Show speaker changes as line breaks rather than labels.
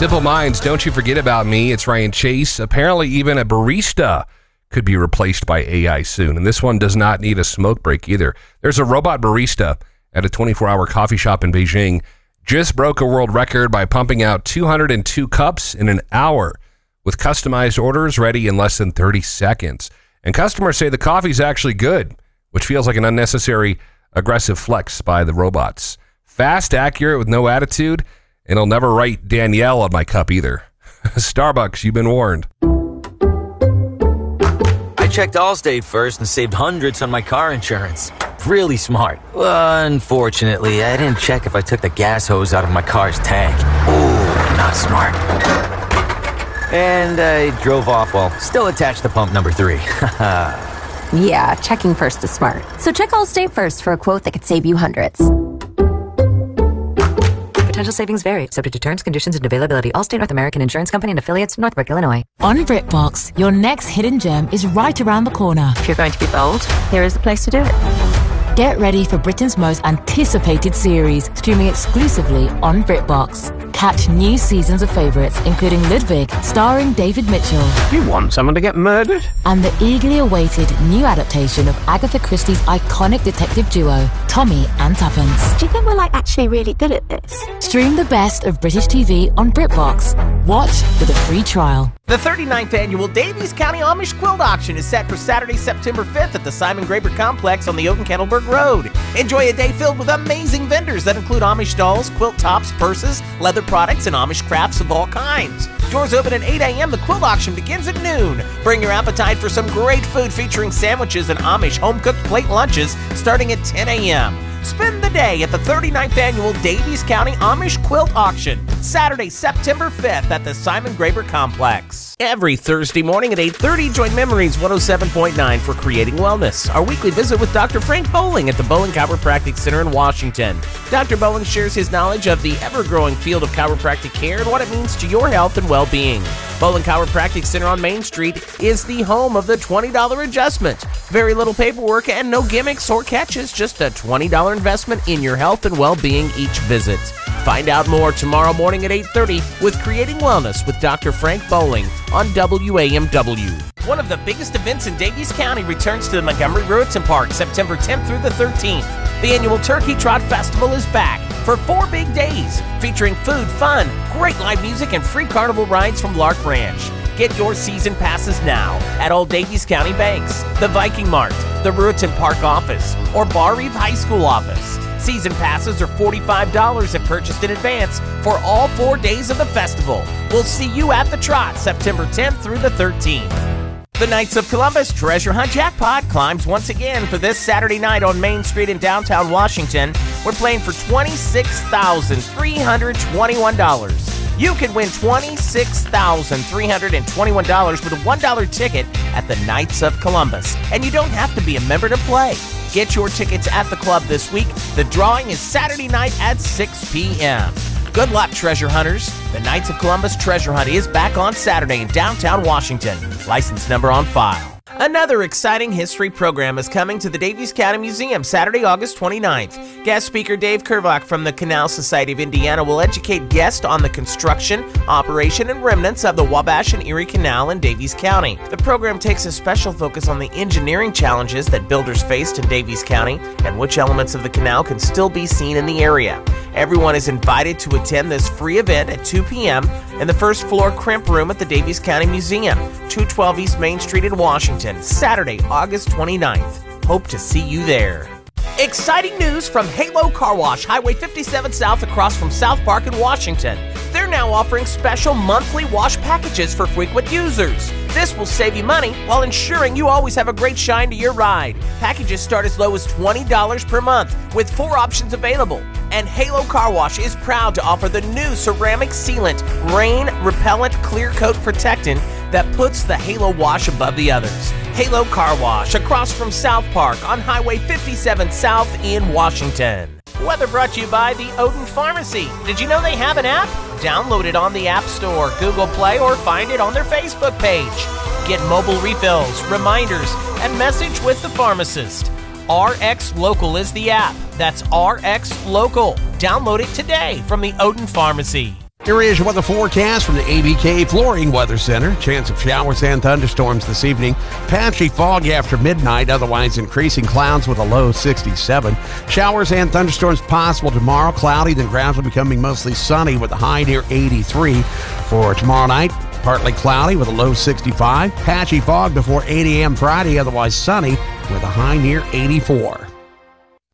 Simple Minds, Don't You Forget About Me. It's Ryan Chase. Apparently, even a barista could be replaced by AI soon. And this one does not need a smoke break either. There's a robot barista at a 24-hour coffee shop in Beijing. Just broke a world record by pumping out 202 cups in an hour with customized orders ready in less than 30 seconds. And customers say the coffee's actually good, which feels like an unnecessary aggressive flex by the robots. Fast, accurate, with no attitude, and it'll never write Danielle on my cup either. Starbucks, you've been warned.
I checked Allstate first and saved hundreds on my car insurance. Really smart. Unfortunately, I didn't check if I took the gas hose out of my car's tank. Ooh, not smart. And I drove off while still attached to pump number 3.
Yeah, checking first is smart. So check Allstate first for a quote that could save you hundreds.
Potential savings vary, subject to terms, conditions, and availability. Allstate North American Insurance Company and affiliates, Northbrook, Illinois.
On BritBox, your next hidden gem is right around the corner.
If you're going to be bold, here is the place to do it.
Get ready for Britain's most anticipated series, streaming exclusively on BritBox. Catch new seasons of favourites, including Ludwig, starring David Mitchell.
You want someone to get murdered?
And the eagerly awaited new adaptation of Agatha Christie's iconic detective duo, Tommy and Tuppence.
Do you think we're actually really good at this?
Stream the best of British TV on BritBox. Watch with a free trial.
The 39th annual Davies County Amish Quilt Auction is set for Saturday, September 5th at the Simon Graber Complex on the Oaken-Kettleburg Road. Enjoy a day filled with amazing vendors that include Amish dolls, quilt tops, purses, leather products, and Amish crafts of all kinds. Doors open at 8 a.m. The quilt auction begins at noon. Bring your appetite for some great food featuring sandwiches and Amish home-cooked plate lunches starting at 10 a.m. Spend the day at the 39th annual Davies County Amish Quilt Auction, Saturday, September 5th at the Simon Graber Complex. Every Thursday morning at 8:30, join Memories 107.9 for Creating Wellness, our weekly visit with Dr. Frank Bowling at the Bowling Chiropractic Center in Washington. Dr. Bowling shares his knowledge of the ever-growing field of chiropractic care and what it means to your health and well-being. Bowling Chiropractic Center on Main Street is the home of the $20 adjustment. Very little paperwork and no gimmicks or catches, just a $20 investment in your health and well-being each visit. Find out more tomorrow morning at 8:30 with Creating Wellness with Dr. Frank Bowling on WAMW. One of the biggest events in Davies County returns to the Montgomery Ruritan Park September 10th through the 13th. The annual Turkey Trot Festival is back for 4 big days, featuring food, fun, great live music, and free carnival rides from Lark Ranch. Get your season passes now at all Davies County banks, the Viking Mart, the Ruritan Park office, or Bar Reeve High School office. Season passes are $45 if purchased in advance for all 4 days of the festival. We'll see you at the Trot September 10th through the 13th. The Knights of Columbus Treasure Hunt Jackpot climbs once again for this Saturday night on Main Street in downtown Washington. We're playing for $26,321. You could win $26,321 with a $1 ticket at the Knights of Columbus. And you don't have to be a member to play. Get your tickets at the club this week. The drawing is Saturday night at 6 p.m. Good luck, treasure hunters. The Knights of Columbus Treasure Hunt is back on Saturday in downtown Washington. License number on file. Another exciting history program is coming to the Davies County Museum Saturday, August 29th. Guest speaker Dave Kervach from the Canal Society of Indiana will educate guests on the construction, operation, and remnants of the Wabash and Erie Canal in Davies County. The program takes a special focus on the engineering challenges that builders faced in Davies County and which elements of the canal can still be seen in the area. Everyone is invited to attend this free event at 2 p.m. in the first floor crimp room at the Davies County Museum, 212 East Main Street in Washington, Saturday, August 29th. Hope to see you there. Exciting news from Halo Car Wash, Highway 57 South across from South Park in Washington. They're now offering special monthly wash packages for frequent users. This will save you money while ensuring you always have a great shine to your ride. Packages start as low as $20 per month with 4 options available. And Halo Car Wash is proud to offer the new ceramic sealant rain repellent clear coat protectant that puts the Halo Wash above the others. Halo Car Wash across from South Park on Highway 57 South in Washington. Weather brought to you by the Odin Pharmacy. Did you know they have an app? Download it on the App Store, Google Play, or find it on their Facebook page. Get mobile refills, reminders, and message with the pharmacist. RX Local is the app. That's RX Local. Download it today from the Odin Pharmacy.
Here is your weather forecast from the ABK Flooring Weather Center. Chance of showers and thunderstorms this evening. Patchy fog after midnight, otherwise increasing clouds with a low 67. Showers and thunderstorms possible tomorrow. Cloudy, then gradually becoming mostly sunny with a high near 83. For tomorrow night, partly cloudy with a low 65. Patchy fog before 8 a.m. Friday, otherwise sunny with a high near 84.